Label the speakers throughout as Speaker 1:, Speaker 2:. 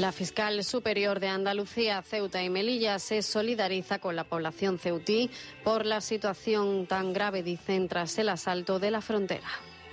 Speaker 1: La fiscal superior de Andalucía, Ceuta y Melilla se solidariza con la población ceutí por la situación tan grave, dicen, tras el asalto de la frontera.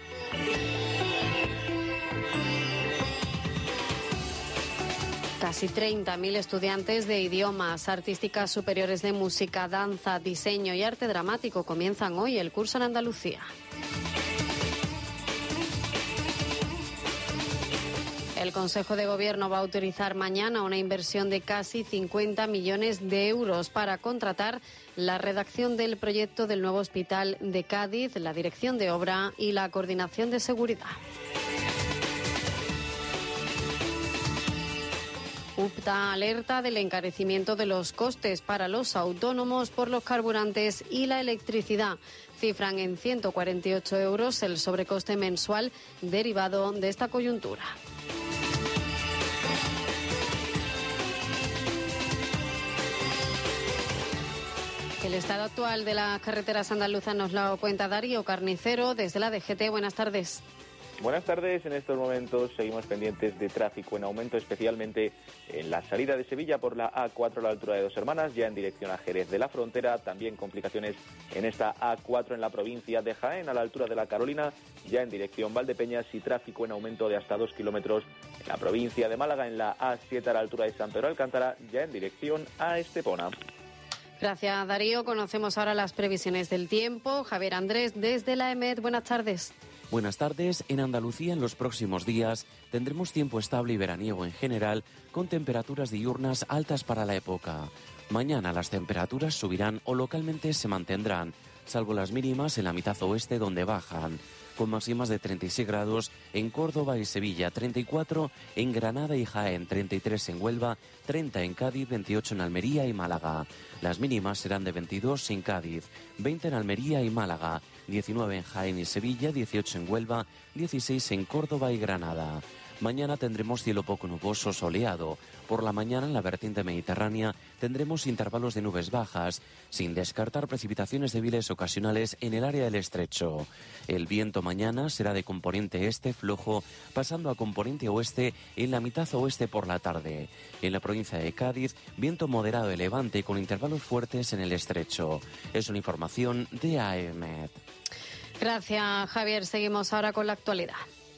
Speaker 1: Casi 30.000 estudiantes de idiomas, artísticas superiores de música, danza, diseño y arte dramático comienzan hoy el curso en Andalucía. El Consejo de Gobierno va a autorizar mañana una inversión de casi 50 millones de euros para contratar la redacción del proyecto del nuevo hospital de Cádiz, la dirección de obra y la coordinación de seguridad. UPTA alerta del encarecimiento de los costes para los autónomos por los carburantes y la electricidad. Cifran en 148 euros el sobrecoste mensual derivado de esta coyuntura. El estado actual de las carreteras andaluzas nos lo cuenta Darío Carnicero desde la DGT. Buenas tardes.
Speaker 2: Buenas tardes. En estos momentos seguimos pendientes de tráfico en aumento, especialmente en la salida de Sevilla por la A4 a la altura de Dos Hermanas, ya en dirección a Jerez de la Frontera. También complicaciones en esta A4 en la provincia de Jaén, a la altura de la Carolina, ya en dirección Valdepeñas, y tráfico en aumento de hasta 2 kilómetros en la provincia de Málaga, en la A7 a la altura de San Pedro de Alcántara, ya en dirección a Estepona.
Speaker 1: Gracias, Darío. Conocemos ahora las previsiones del tiempo. Javier Andrés, desde la EMET. Buenas tardes.
Speaker 3: Buenas tardes. En Andalucía, en los próximos días, tendremos tiempo estable y veraniego en general, con temperaturas diurnas altas para la época. Mañana las temperaturas subirán o localmente se mantendrán, salvo las mínimas en la mitad oeste, donde bajan, con máximas de 36 grados en Córdoba y Sevilla, 34 en Granada y Jaén, 33 en Huelva, 30 en Cádiz, 28 en Almería y Málaga. Las mínimas serán de 22 en Cádiz, 20 en Almería y Málaga, 19 en Jaén y Sevilla, 18 en Huelva, 16 en Córdoba y Granada. Mañana tendremos cielo poco nuboso soleado. Por la mañana en la vertiente mediterránea tendremos intervalos de nubes bajas, sin descartar precipitaciones débiles ocasionales en el área del estrecho. El viento mañana será de componente este flojo, pasando a componente oeste en la mitad oeste por la tarde. En la provincia de Cádiz, viento moderado de levante con intervalos fuertes en el estrecho. Es una información de AEMET.
Speaker 1: Gracias, Javier. Seguimos ahora con la actualidad.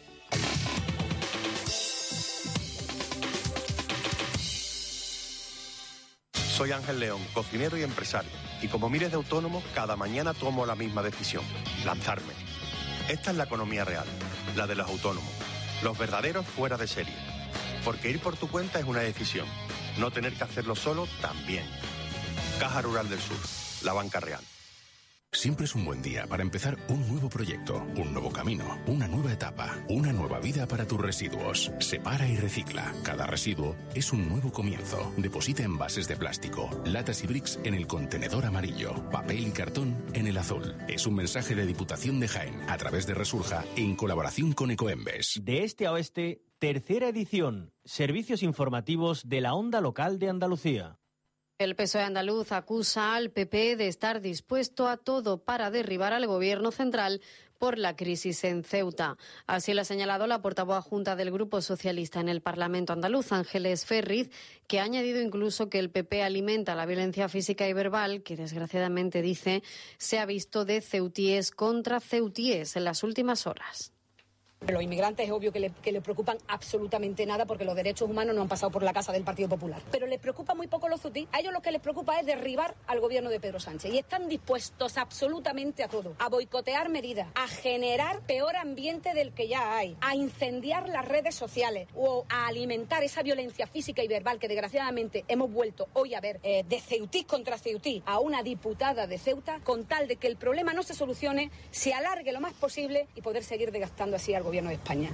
Speaker 4: Soy Ángel León, cocinero y empresario, y como miles de autónomos, cada mañana tomo la misma decisión: lanzarme. Esta es la economía real, la de los autónomos, los verdaderos fuera de serie. Porque ir por tu cuenta es una decisión, no tener que hacerlo solo también. Caja Rural del Sur, la banca real.
Speaker 5: Siempre es un buen día para empezar un nuevo proyecto, un nuevo camino, una nueva etapa, una nueva vida para tus residuos. Separa y recicla. Cada residuo es un nuevo comienzo. Deposita envases de plástico, latas y bricks en el contenedor amarillo, papel y cartón en el azul. Es un mensaje de Diputación de Jaén a través de Resurja en colaboración con Ecoembes.
Speaker 6: De este a oeste, tercera edición. Servicios informativos de la onda local de Andalucía.
Speaker 1: El PSOE andaluz acusa al PP de estar dispuesto a todo para derribar al Gobierno central por la crisis en Ceuta. Así lo ha señalado la portavoz adjunta del Grupo Socialista en el Parlamento andaluz, Ángeles Ferriz, que ha añadido incluso que el PP alimenta la violencia física y verbal que, desgraciadamente, dice, se ha visto de ceutíes contra ceutíes en las últimas horas.
Speaker 7: Los inmigrantes es obvio que le preocupan absolutamente nada, porque los derechos humanos no han pasado por la casa del Partido Popular. Pero les preocupa muy poco los ceutí. A ellos lo que les preocupa es derribar al gobierno de Pedro Sánchez. Y están dispuestos absolutamente a todo. A boicotear medidas, a generar peor ambiente del que ya hay, a incendiar las redes sociales o a alimentar esa violencia física y verbal que desgraciadamente hemos vuelto hoy a ver de ceutí contra ceutí a una diputada de Ceuta, con tal de que el problema no se solucione, se alargue lo más posible y poder seguir desgastando así al Gobierno de España.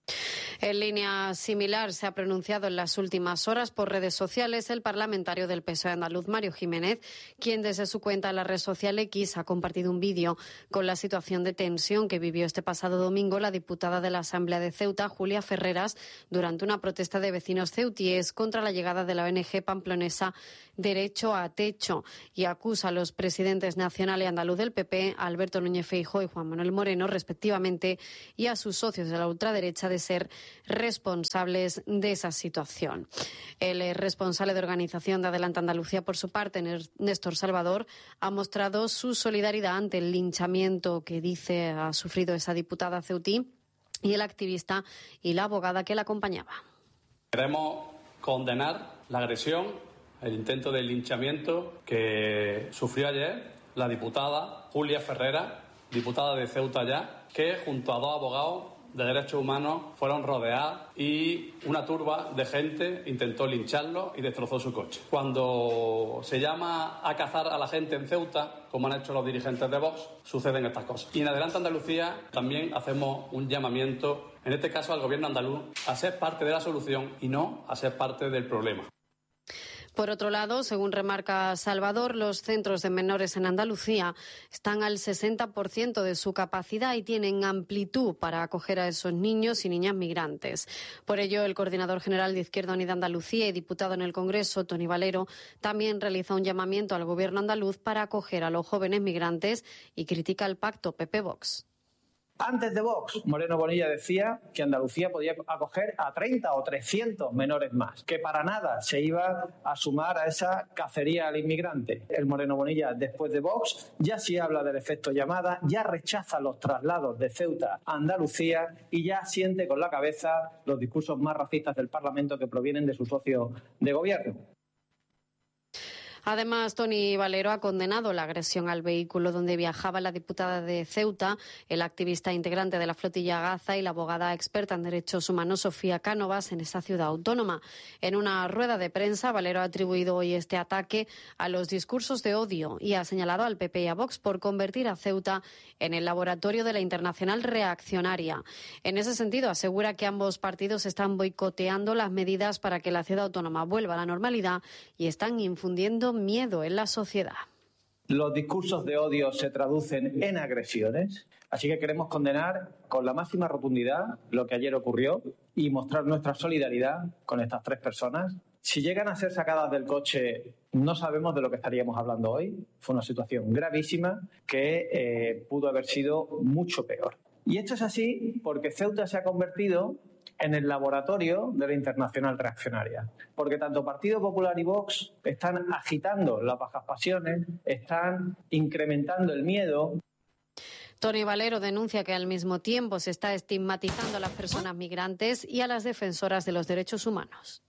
Speaker 1: En línea similar se ha pronunciado en las últimas horas por redes sociales el parlamentario del PSOE andaluz, Mario Jiménez, quien desde su cuenta en la red social X ha compartido un vídeo con la situación de tensión que vivió este pasado domingo la diputada de la Asamblea de Ceuta, Julia Ferreras, durante una protesta de vecinos ceutíes contra la llegada de la ONG pamplonesa Derecho a Techo, y acusa a los presidentes nacional y andaluz del PP, Alberto Núñez Feijóo y Juan Manuel Moreno, respectivamente, y a sus socios de la ultraderecha de ser responsables de esa situación. El responsable de organización de Adelante Andalucía, por su parte, Néstor Salvador, ha mostrado su solidaridad ante el linchamiento que dice ha sufrido esa diputada ceutí y el activista y la abogada que la acompañaba.
Speaker 8: Queremos condenar la agresión, el intento de linchamiento que sufrió ayer la diputada Julia Ferrera, diputada de Ceuta ya, que junto a dos abogados de derechos humanos fueron rodeados y una turba de gente intentó lincharlo y destrozó su coche. Cuando se llama a cazar a la gente en Ceuta, como han hecho los dirigentes de Vox, suceden estas cosas. Y en Adelante Andalucía también hacemos un llamamiento, en este caso al gobierno andaluz, a ser parte de la solución y no a ser parte del problema.
Speaker 1: Por otro lado, según remarca Salvador, los centros de menores en Andalucía están al 60% de su capacidad y tienen amplitud para acoger a esos niños y niñas migrantes. Por ello, el coordinador general de Izquierda Unida Andalucía y diputado en el Congreso, Tony Valero, también realiza un llamamiento al gobierno andaluz para acoger a los jóvenes migrantes y critica el pacto PP-Vox.
Speaker 9: Antes de Vox, Moreno Bonilla decía que Andalucía podía acoger a 30 o 300 menores más, que para nada se iba a sumar a esa cacería al inmigrante. El Moreno Bonilla, después de Vox, ya sí habla del efecto llamada, ya rechaza los traslados de Ceuta a Andalucía y ya siente con la cabeza los discursos más racistas del Parlamento que provienen de su socio de gobierno.
Speaker 1: Además, Tony Valero ha condenado la agresión al vehículo donde viajaba la diputada de Ceuta, el activista integrante de la flotilla Gaza y la abogada experta en derechos humanos Sofía Cánovas en esa ciudad autónoma. En una rueda de prensa, Valero ha atribuido hoy este ataque a los discursos de odio y ha señalado al PP y a Vox por convertir a Ceuta en el laboratorio de la internacional reaccionaria. En ese sentido, asegura que ambos partidos están boicoteando las medidas para que la ciudad autónoma vuelva a la normalidad y están infundiendo miedo en la sociedad.
Speaker 9: Los discursos de odio se traducen en agresiones, así que queremos condenar con la máxima rotundidad lo que ayer ocurrió y mostrar nuestra solidaridad con estas tres personas. Si llegan a ser sacadas del coche, no sabemos de lo que estaríamos hablando hoy. Fue una situación gravísima que pudo haber sido mucho peor. Y esto es así porque Ceuta se ha convertido en el laboratorio de la internacional reaccionaria. Porque tanto Partido Popular y Vox están agitando las bajas pasiones, están incrementando el miedo.
Speaker 1: Tony Valero denuncia que al mismo tiempo se está estigmatizando a las personas migrantes y a las defensoras de los derechos humanos.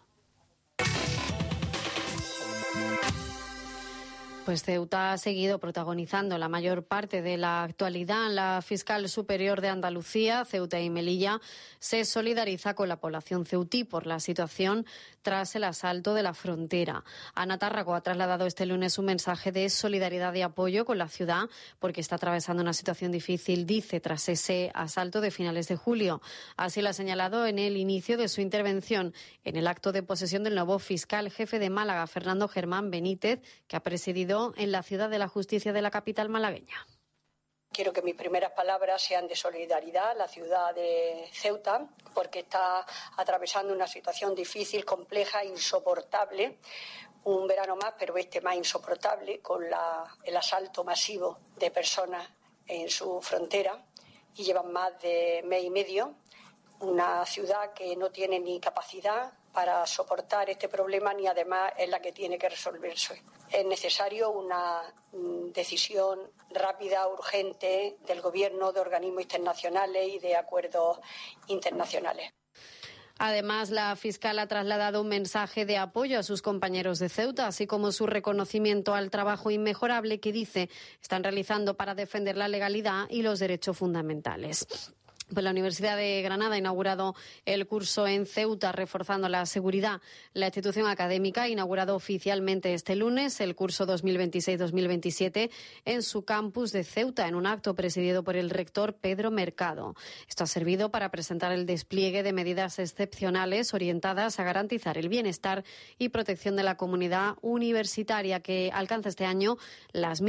Speaker 1: Pues Ceuta ha seguido protagonizando la mayor parte de la actualidad. La fiscal superior de Andalucía, Ceuta y Melilla, se solidariza con la población ceutí por la situación tras el asalto de la frontera. Ana Tárraco ha trasladado este lunes un mensaje de solidaridad y apoyo con la ciudad porque está atravesando una situación difícil, dice, tras ese asalto de finales de julio. Así lo ha señalado en el inicio de su intervención en el acto de posesión del nuevo fiscal jefe de Málaga, Fernando Germán Benítez, que ha presidido en la Ciudad de la Justicia de la capital malagueña.
Speaker 7: Quiero que mis primeras palabras sean de solidaridad a la ciudad de Ceuta, porque está atravesando una situación difícil, compleja, insoportable. Un verano más, pero este más insoportable, con el asalto masivo de personas en su frontera, y llevan más de mes y medio. Una ciudad que no tiene ni capacidad para soportar este problema, ni además es la que tiene que resolverse. Es necesario una decisión rápida, urgente del Gobierno, de organismos internacionales y de acuerdos internacionales.
Speaker 1: Además, la fiscal ha trasladado un mensaje de apoyo a sus compañeros de Ceuta, así como su reconocimiento al trabajo inmejorable que dice están realizando para defender la legalidad y los derechos fundamentales. Pues la Universidad de Granada ha inaugurado el curso en Ceuta, reforzando la seguridad. La institución académica ha inaugurado oficialmente este lunes el curso 2026-2027 en su campus de Ceuta, en un acto presidido por el rector Pedro Mercado. Esto ha servido para presentar el despliegue de medidas excepcionales orientadas a garantizar el bienestar y protección de la comunidad universitaria, que alcanza este año las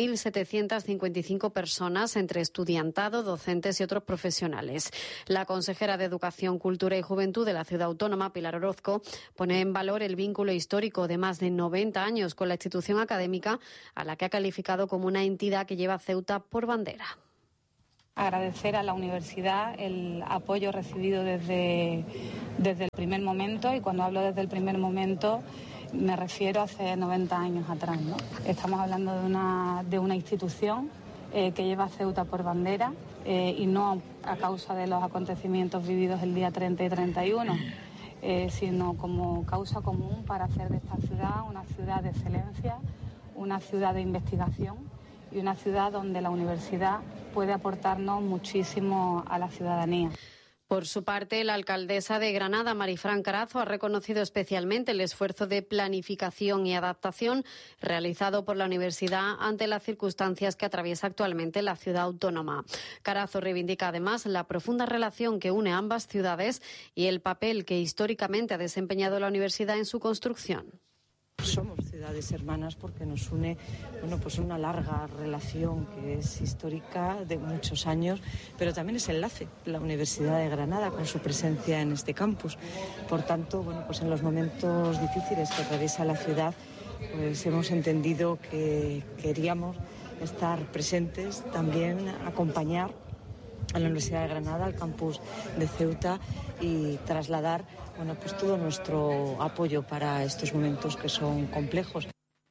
Speaker 1: 1.755 personas entre estudiantado, docentes y otros profesionales. La consejera de Educación, Cultura y Juventud de la Ciudad Autónoma, Pilar Orozco, pone en valor el vínculo histórico de más de 90 años con la institución académica, a la que ha calificado como una entidad que lleva Ceuta por bandera.
Speaker 10: Agradecer a la universidad el apoyo recibido desde el primer momento, y cuando hablo desde el primer momento me refiero a hace 90 años atrás, ¿no? Estamos hablando de una institución que lleva a Ceuta por bandera y no a causa de los acontecimientos vividos el día 30 y 31, sino como causa común para hacer de esta ciudad una ciudad de excelencia, una ciudad de investigación y una ciudad donde la universidad puede aportarnos muchísimo a la ciudadanía.
Speaker 1: Por su parte, la alcaldesa de Granada, Marifran Carazo, ha reconocido especialmente el esfuerzo de planificación y adaptación realizado por la universidad ante las circunstancias que atraviesa actualmente la ciudad autónoma. Carazo reivindica además la profunda relación que une ambas ciudades y el papel que históricamente ha desempeñado la universidad en su construcción.
Speaker 11: Somos ciudades hermanas porque nos une una larga relación que es histórica de muchos años, pero también es enlace la Universidad de Granada con su presencia en este campus. Por tanto, en los momentos difíciles que atraviesa la ciudad, pues hemos entendido que queríamos estar presentes, también acompañar a la Universidad de Granada, al campus de Ceuta, y trasladar todo nuestro apoyo para estos momentos que son complejos.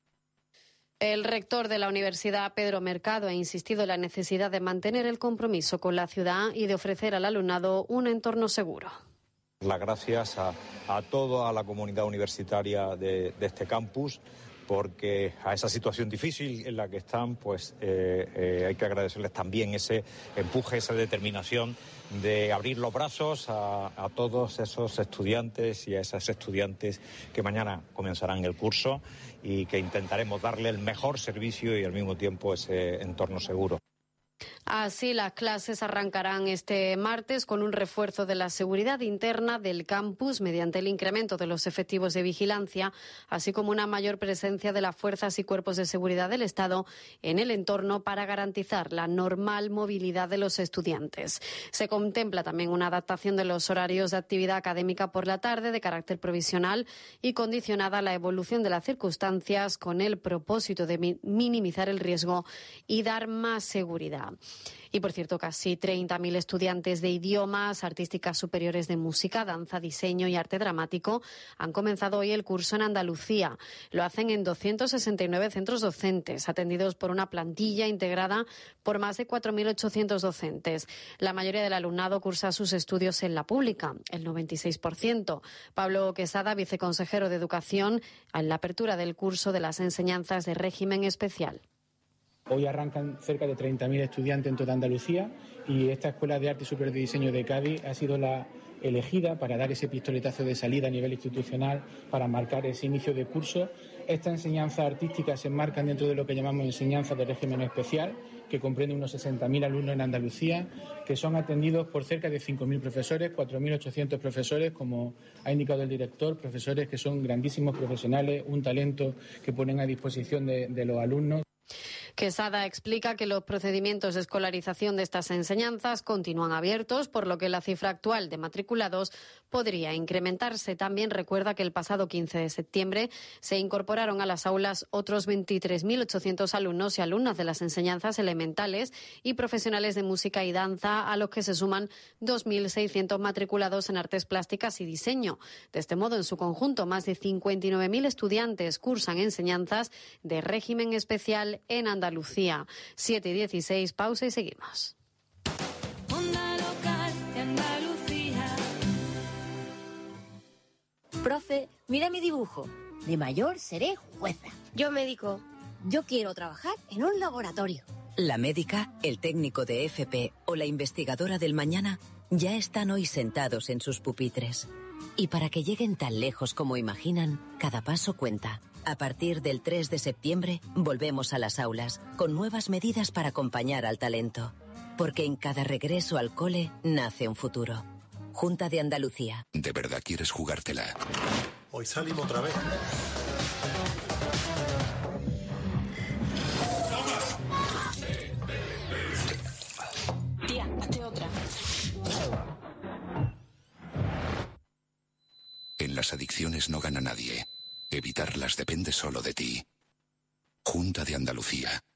Speaker 1: El rector de la universidad, Pedro Mercado, ha insistido en la necesidad de mantener el compromiso con la ciudad y de ofrecer al alumnado un entorno seguro.
Speaker 12: Las gracias a toda la comunidad universitaria de este campus, porque a esa situación difícil en la que están, pues hay que agradecerles también ese empuje, esa determinación de abrir los brazos a todos esos estudiantes y a esas estudiantes que mañana comenzarán el curso y que intentaremos darle el mejor servicio y al mismo tiempo ese entorno seguro.
Speaker 1: Así, las clases arrancarán este martes con un refuerzo de la seguridad interna del campus mediante el incremento de los efectivos de vigilancia, así como una mayor presencia de las fuerzas y cuerpos de seguridad del Estado en el entorno para garantizar la normal movilidad de los estudiantes. Se contempla también una adaptación de los horarios de actividad académica por la tarde de carácter provisional y condicionada a la evolución de las circunstancias con el propósito de minimizar el riesgo y dar más seguridad. Y, por cierto, casi 30.000 estudiantes de idiomas, artísticas superiores de música, danza, diseño y arte dramático han comenzado hoy el curso en Andalucía. Lo hacen en 269 centros docentes, atendidos por una plantilla integrada por más de 4.800 docentes. La mayoría del alumnado cursa sus estudios en la pública, el 96%. Pablo Quesada, viceconsejero de Educación, en la apertura del curso de las enseñanzas de régimen especial.
Speaker 13: Hoy arrancan cerca de 30.000 estudiantes en toda Andalucía y esta Escuela de Arte Superior de Diseño de Cádiz ha sido la elegida para dar ese pistoletazo de salida a nivel institucional, para marcar ese inicio de curso. Estas enseñanzas artísticas se enmarcan dentro de lo que llamamos enseñanzas de régimen especial, que comprende unos 60.000 alumnos en Andalucía, que son atendidos por cerca de 5.000 profesores, 4.800 profesores, como ha indicado el director, profesores que son grandísimos profesionales, un talento que ponen a disposición de los alumnos.
Speaker 1: Quesada explica que los procedimientos de escolarización de estas enseñanzas continúan abiertos, por lo que la cifra actual de matriculados podría incrementarse. También recuerda que el pasado 15 de septiembre se incorporaron a las aulas otros 23.800 alumnos y alumnas de las enseñanzas elementales y profesionales de música y danza, a los que se suman 2.600 matriculados en artes plásticas y diseño. De este modo, en su conjunto, más de 59.000 estudiantes cursan enseñanzas de régimen especial en Andalucía. 7:16, pausa y seguimos.
Speaker 14: Onda local de Andalucía.
Speaker 15: Profe, mira mi dibujo. De mayor seré jueza.
Speaker 16: Yo médico.
Speaker 15: Yo quiero trabajar en un laboratorio.
Speaker 17: La médica, el técnico de FP o la investigadora del mañana ya están hoy sentados en sus pupitres. Y para que lleguen tan lejos como imaginan, cada paso cuenta. A partir del 3 de septiembre, volvemos a las aulas, con nuevas medidas para acompañar al talento. Porque en cada regreso al cole nace un futuro. Junta de Andalucía.
Speaker 5: ¿De verdad quieres jugártela?
Speaker 4: Hoy salimos otra vez.
Speaker 16: Tía, hazte otra.
Speaker 5: En las adicciones no gana nadie. Evitarlas depende solo de ti. Junta de Andalucía.